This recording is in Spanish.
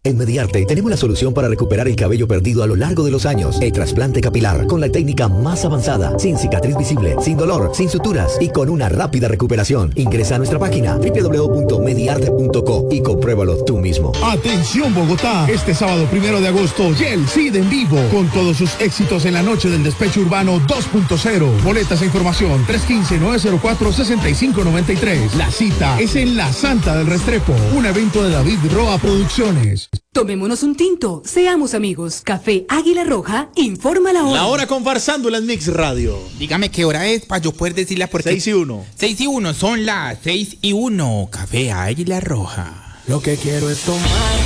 En Mediarte tenemos la solución para recuperar el cabello perdido a lo largo de los años. El trasplante capilar, con la técnica más avanzada, sin cicatriz visible, sin dolor, sin suturas y con una rápida recuperación. Ingresa a nuestra página www.mediarte.co y compruébalo tú mismo. Atención Bogotá, este sábado 1 de agosto, Yel Cid en vivo, con todos sus éxitos en la noche del despecho urbano 2.0. Boletas e información 315-904-6593. La cita es en La Santa del Restrepo, un evento de David Roa Producciones. Tomémonos un tinto, seamos amigos. Café Águila Roja, informa la hora. La hora con Farsándola en Mix Radio. Dígame qué hora es para yo poder decirla porque... 6:01. 6:01, son las 6:01. Café Águila Roja. Lo que quiero es tomar